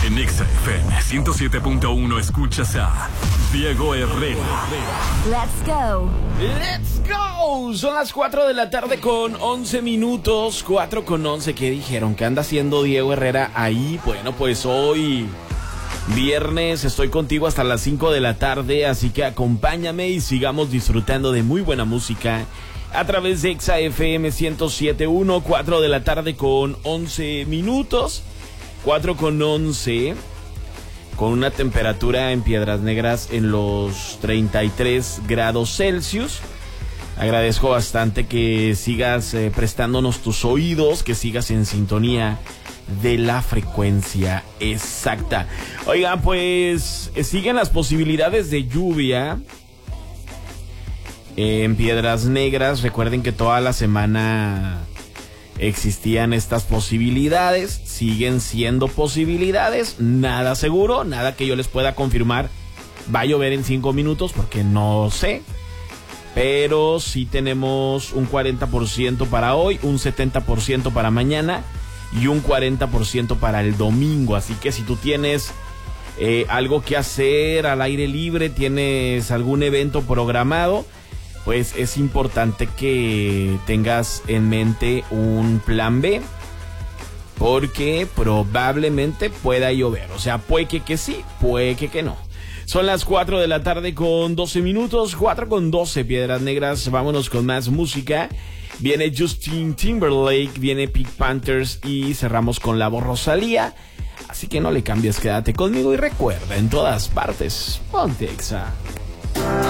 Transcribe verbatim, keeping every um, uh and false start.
En Exa F M ciento siete punto uno escuchas a Diego Herrera. Let's go. Let's go. Son las cuatro de la tarde con once minutos. cuatro con once. ¿Qué dijeron? ¿Qué anda haciendo Diego Herrera ahí? Bueno, pues hoy viernes estoy contigo hasta las cinco de la tarde, así que acompáñame y sigamos disfrutando de muy buena música a través de Exa F M ciento siete punto uno. cuatro de la tarde con once minutos. cuatro con once, con una temperatura en Piedras Negras en los treinta y tres grados Celsius. Agradezco bastante que sigas eh, prestándonos tus oídos, que sigas en sintonía de la frecuencia exacta. Oigan, pues eh, siguen las posibilidades de lluvia eh, en Piedras Negras. Recuerden que toda la semana existían estas posibilidades, siguen siendo posibilidades, nada seguro, nada que yo les pueda confirmar va a llover en cinco minutos porque no sé, pero sí tenemos un cuarenta por ciento para hoy, un setenta por ciento para mañana y un cuarenta por ciento para el domingo. Así que si tú tienes eh, algo que hacer al aire libre, tienes algún evento programado, pues es importante que tengas en mente un plan B, porque probablemente pueda llover. O sea, puede que, que sí, puede que, que no. Son las cuatro de la tarde con doce minutos, cuatro con doce, Piedras Negras. Vámonos con más música. Viene Justin Timberlake, viene Pink Panthers y cerramos con la voz Rosalía. Así que no le cambies, quédate conmigo y recuerda, en todas partes, ponte Exa.